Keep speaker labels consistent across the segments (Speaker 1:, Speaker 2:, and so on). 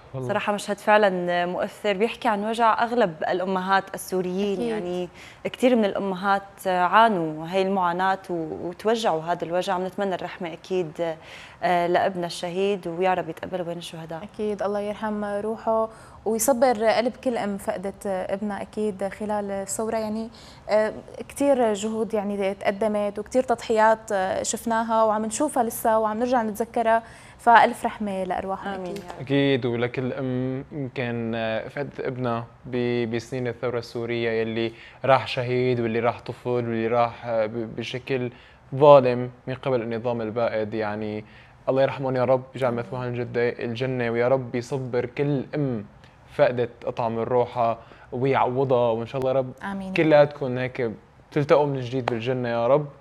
Speaker 1: صراحة مشهد فعلا مؤثر، بيحكي عن وجع أغلب الأمهات السوريين. أكيد. يعني كثير من الأمهات عانوا هاي المعاناة وتوجعوا هذا الوجع. بنتمنى الرحمة أكيد لابننا الشهيد، ويا رب يتقبله بين الشهداء.
Speaker 2: أكيد الله يرحم روحه ويصبر قلب كل أم فقدت ابنها أكيد خلال الثورة. يعني كثير جهود يعني تقدمت وكثير تضحيات شفناها وعم نشوفها لسه وعم نرجع نتذكرها، فألف رحمة لأرواحهم.
Speaker 1: آمين.
Speaker 3: أكيد ولكل أم يمكن فقدت ابنها بسنين الثورة السورية، يلي راح شهيد واللي راح طفل واللي راح بشكل ظالم من قبل النظام البائد. يعني الله يرحمهم يا رب، يجعل مثواهم الجنة، ويا رب يصبر كل أم فقدت قطعة من روحها ويعوضها، وإن شاء الله يا رب
Speaker 2: آمين.
Speaker 3: كلياتكم هيك تلتقوا من جديد بالجنة يا رب.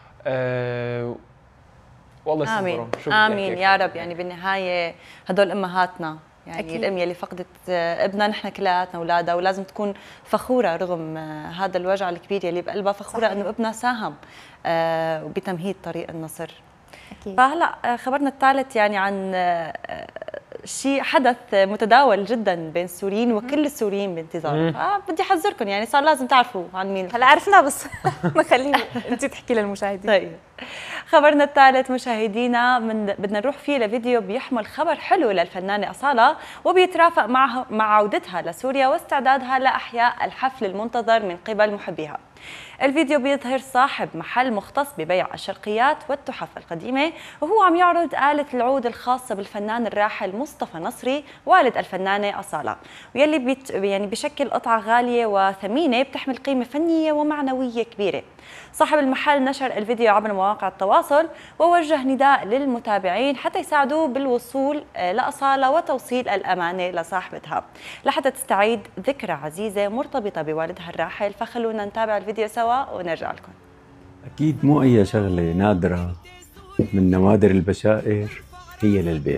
Speaker 3: والله يصبرهم.
Speaker 1: آمين يا رب. يعني بالنهاية هدول أمهاتنا، يعني أكيد. الأم يلي فقدت ابنها، نحن كلياتنا أولادها، ولازم تكون فخورة رغم هذا الوجع الكبير يلي بقلبها، فخورة إنه ابنها ساهم بتمهيد طريق النصر. أكيد. فهلا خبرنا الثالث يعني عن شيء حدث متداول جدا بين السوريين وكل السوريين بانتظاره، فبدي احذركم يعني صار لازم تعرفوا عن مين.
Speaker 2: هلا عرفنا بس نخليه انت تحكي للمشاهدين.
Speaker 1: طيب خبرنا الثالث مشاهدينا بدنا نروح فيه لفيديو بيحمل خبر حلو للفنانة أصالة، وبيترافق مع عودتها لسوريا واستعدادها لأحياء الحفل المنتظر من قبل محبيها. الفيديو بيظهر صاحب محل مختص ببيع الشرقيات والتحف القديمة وهو عم يعرض آلة العود الخاصة بالفنان الراحل مصطفى نصري والد الفنانة أصالة، ويلي يعني بشكل قطعة غالية وثمينة بتحمل قيمة فنية ومعنوية كبيرة. صاحب المحل نشر الفيديو عبر مواقع التواصل ووجه نداء للمتابعين حتى يساعدوه بالوصول لأصالة وتوصيل الأمانة لصاحبتها لحتى تستعيد ذكرى عزيزة مرتبطة بوالدها الراحل. فخلونا نتابع الفيديو سوا ونرجع لكم.
Speaker 4: أكيد مو أي شغلة نادرة من نوادر البشائر هي للبيع.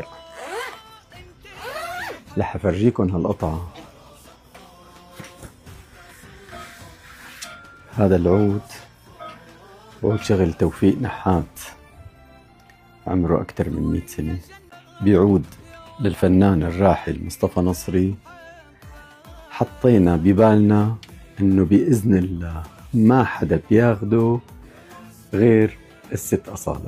Speaker 4: رح أفرجيكم هالقطعة. هذا العود عود شغل توفيق نحات، عمره أكثر من 100 سنة. بعود للفنان الراحل مصطفى نصري. حطينا ببالنا إنه بإذن الله ما حدا بياخده غير الست أصالة،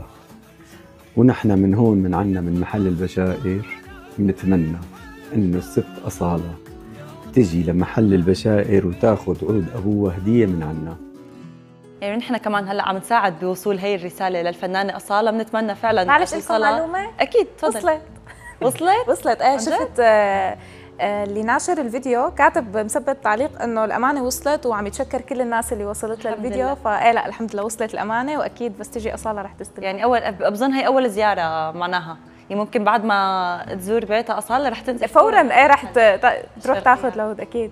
Speaker 4: ونحن من هون من عنا من محل البشائر بنتمنى إنه الست أصالة تجي لمحل البشائر وتاخذ عود أبوها هدية من عنا.
Speaker 1: يعني نحن كمان هلا عم نساعد بوصول هي الرسالة للفنانة أصالة، بنتمنى فعلا.
Speaker 2: معلش لكم معلومة؟
Speaker 1: أكيد تفضل.
Speaker 2: وصلت ايه شفت اللي ناشر الفيديو كاتب مثبت تعليق انه الامانه وصلت وعم يتشكر كل الناس اللي وصلت له الفيديو. فايه لا الحمد لله وصلت الامانه، واكيد بس تجي اصاله رح تستلم.
Speaker 1: يعني بظن هي اول زياره معناها، يعني ممكن بعد ما تزور بيتها اصاله رح تنزل
Speaker 2: فورا. ايه رح تروح تاخذ العود اكيد.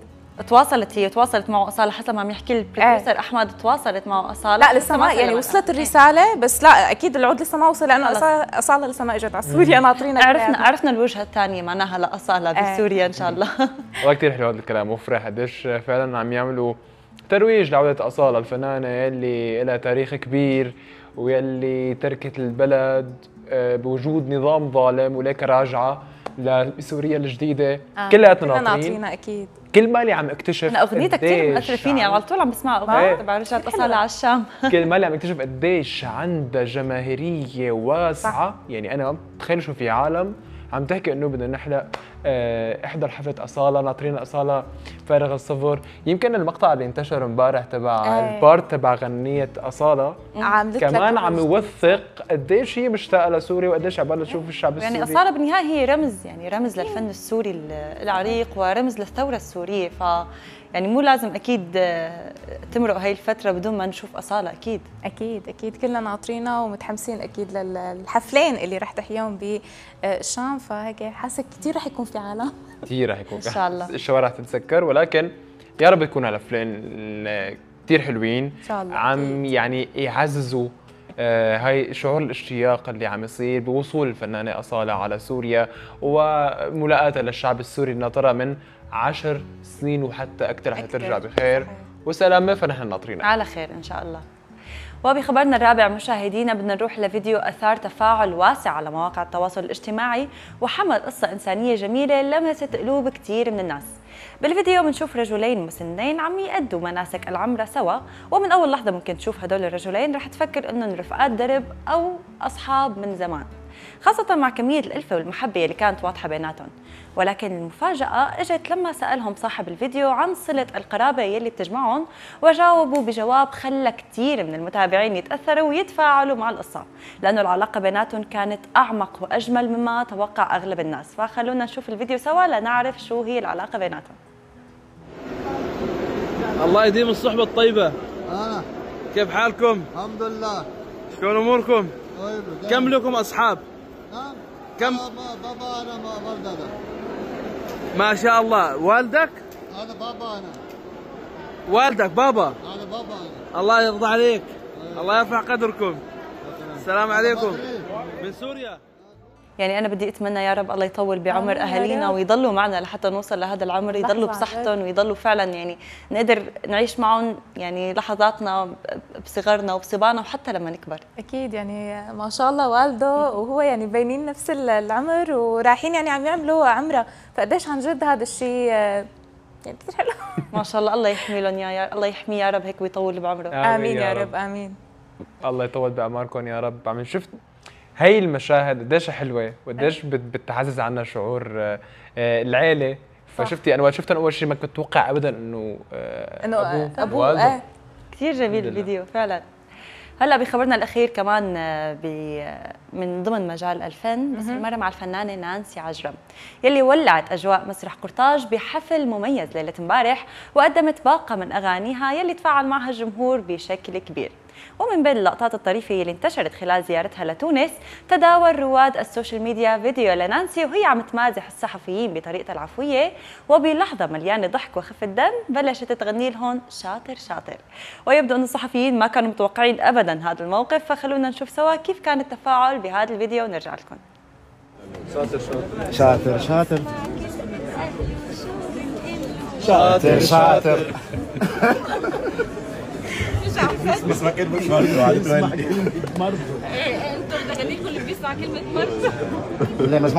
Speaker 1: تواصلت معه أصالة حسب ما عم يحكي البروديوسر أحمد. تواصلت معه أصالة؟
Speaker 2: لا لسه ما يعني وصلت الرسالة، بس لا أكيد العود لسه ما وصل لأنه أصالة لسه ما إجت على سوريا. ناطرينا.
Speaker 1: عرفنا الوجهة الثانية معناها لأصالة بسوريا إن شاء الله.
Speaker 3: والله كثير حلو هذا الكلام، وفرح قديش فعلا عم يعملوا ترويج لعودة أصالة الفنانة يلي لها تاريخ كبير ويلي تركت البلد بوجود نظام ظالم وليك راجعة لسوريا الجديدة. كلياتنا
Speaker 2: ناطرين أكيد.
Speaker 3: كل مالي عم اكتشف.
Speaker 1: أنا أغنيتها كثير مأثرة فيني، على طول عم بسمع أغنية تبع رجعت أصالة على الشام.
Speaker 3: كل مالي عم اكتشف قديش عندها جماهيرية واسعة. يعني أنا بتخيل شو في عالم عم تحكي انه بدنا نحلق احضر حفله اصاله، ناطرين اصاله فارغ الصبر. يمكن المقطع اللي انتشر امبارح تبع البارت تبع غنيه اصاله كمان عم يوثق قديش هي مشتاقه لسوريا وقديش عبالها تشوف الشعب السوري.
Speaker 1: يعني اصاله بالنهايه هي رمز، يعني رمز للفن السوري العريق ورمز للثوره السوريه. يعني مو لازم اكيد تمرق هاي الفتره بدون ما نشوف اصاله.
Speaker 2: اكيد كلنا ناطرينها ومتحمسين اكيد للحفلين اللي رح تحييهم بالشام. فهيك حاسه كثير رح يكون في عالم،
Speaker 3: كثير رح يكون
Speaker 1: ان شاء الله.
Speaker 3: الشوارع تتسكر، ولكن يا رب يكون هالحفلين كثير حلوين
Speaker 2: ان شاء الله.
Speaker 3: عم يعني يعززوا هاي شعور الاشتياق اللي عم يصير بوصول الفنانة أصالة على سوريا وملاقاتها للشعب السوري الناطرة من 10 سنين وحتى أكثر حتى ترجع بخير وسلامة. فنحن ناطرينها
Speaker 1: على خير إن شاء الله. وبخبرنا الرابع مشاهدينا بدنا نروح لفيديو أثار تفاعل واسع على مواقع التواصل الاجتماعي وحمل قصة إنسانية جميلة لمست قلوب كتير من الناس. بالفيديو بنشوف رجلين مسنين عم يأدوا مناسك العمرة سوا، ومن أول لحظة ممكن تشوف هدول الرجلين رح تفكر إنهم رفقات درب أو أصحاب من زمان، خاصة مع كمية الألفة والمحبة اللي كانت واضحة بيناتهم. ولكن المفاجأة اجت لما سألهم صاحب الفيديو عن صلة القرابة يلي بتجمعهم، وجاوبوا بجواب خلى كتير من المتابعين يتأثروا ويتفاعلوا مع القصة، لأنه العلاقة بيناتهم كانت أعمق وأجمل مما توقع أغلب الناس. فخلونا نشوف الفيديو سوا لنعرف شو هي العلاقة بيناتهم.
Speaker 5: الله يديم الصحبة الطيبة.
Speaker 6: أنا
Speaker 5: كيف حالكم؟
Speaker 6: الحمد لله.
Speaker 5: شلون أموركم؟
Speaker 6: طيب.
Speaker 5: كم لكم أصحاب؟
Speaker 6: نعم.
Speaker 5: كم؟
Speaker 6: بابا أنا ولد أنا.
Speaker 5: ما شاء الله. والدك؟
Speaker 6: أنا بابا أنا.
Speaker 5: والدك بابا؟
Speaker 6: أنا بابا أنا.
Speaker 5: الله يرضى عليك. الله يرفع قدركم. السلام عليكم. من سوريا.
Speaker 1: يعني أنا بدي أتمنى يا رب الله يطول بعمر
Speaker 2: آمين يا
Speaker 1: أهالينا
Speaker 2: رب.
Speaker 1: ويضلوا معنا لحتى نوصل لهذا العمر، يضلوا
Speaker 2: لحظة
Speaker 1: بصحتهم ويضلوا فعلا يعني نقدر نعيش معهم يعني لحظاتنا بصغرنا وبصبانا وحتى لما نكبر.
Speaker 2: اكيد يعني ما شاء الله والده وهو يعني باينين نفس العمر ورايحين يعني عم يعملوا عمره، فقديش عن جد هذا الشيء يعني كثير حلو.
Speaker 1: ما شاء الله، الله يحمي لهم يا الله يحميه يا رب هيك ويطول بعمره.
Speaker 2: امين يا رب امين.
Speaker 3: الله يطول باعماركم يا رب. عم شفت هي المشاهد قديش حلوه وقديش بتعزز عنا شعور العيله. فشفتي انا وقت شفتها اول شيء ما كنت اتوقع ابدا انه
Speaker 2: ابوه
Speaker 1: كثير جميل الفيديو فعلا. هلا بخبرنا الاخير كمان من ضمن مجال الفن، بس المره مع الفنانه نانسي عجرم يلي ولعت اجواء مسرح قرطاج بحفل مميز ليله امبارح، وقدمت باقه من اغانيها يلي تفاعل معها الجمهور بشكل كبير. ومن بين اللقطات الطريفة اللي انتشرت خلال زيارتها لتونس، تداول رواد السوشيال ميديا فيديو لنانسي وهي عم تمازح الصحفيين بطريقتها العفوية، وبلحظة مليانة ضحك وخفة دم بلشت تغني لهم شاطر شاطر. ويبدو أن الصحفيين ما كانوا متوقعين أبدا هذا الموقف، فخلونا نشوف سوا كيف كان التفاعل بهذا الفيديو ونرجع لكم.
Speaker 5: شاطر شاطر.
Speaker 6: شاطر شاطر. شاطر شاطر. بس ما كلمة مرض. انتوا بتغني لكم اللي بيسمع كلمة مرض.